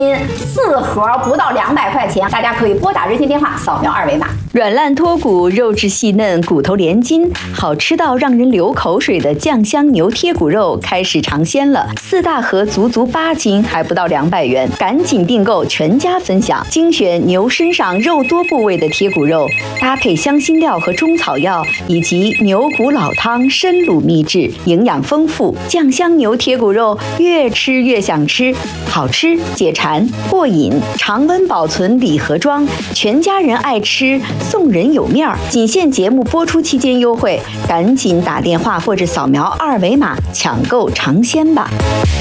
4盒不到200块钱，大家可以拨打热线电话，扫描2维码。 软烂脱骨，肉质细嫩，骨头连筋，好吃到让人流口水的酱香牛贴骨肉开始尝鲜了。4大盒足8斤，还不到200元，赶紧订购，全家分享。精选牛身上肉多部位的贴骨肉，搭配香辛料和中草药，以及牛骨老汤深卤秘制，营养丰富。酱香牛贴骨肉越吃越想吃，好吃解馋过瘾，常温保存礼盒装，全家人爱吃。送人有面儿，仅限节目播出期间优惠，赶紧打电话或者扫描2维码抢购尝鲜吧。